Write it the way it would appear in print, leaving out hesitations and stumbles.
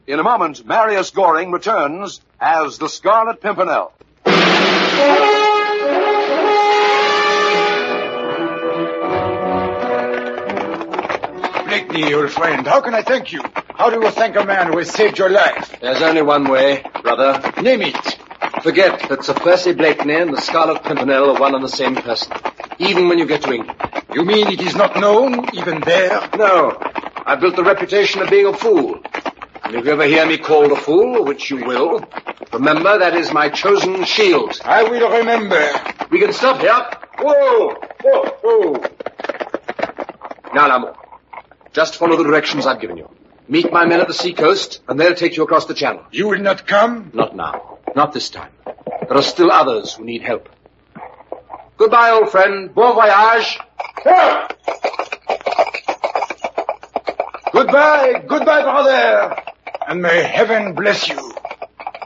In a moment, Marius Goring returns as the Scarlet Pimpernel. Blakeney, old friend, how can I thank you? How do you thank a man who has saved your life? There's only one way, brother. Name it. Forget that Sir Percy Blakeney and the Scarlet Pimpernel are one and the same person, even when you get to England. You mean it is not known, even there? No. I built the reputation of being a fool. And if you ever hear me called a fool, which you will, remember that is my chosen shield. I will remember. We can stop here. Whoa! Whoa! Whoa! Now, Lamont, just follow the directions I've given you. Meet my men at the seacoast, and they'll take you across the channel. You will not come? Not now. Not this time. There are still others who need help. Goodbye, old friend. Bon voyage. Goodbye, brother. And may heaven bless you.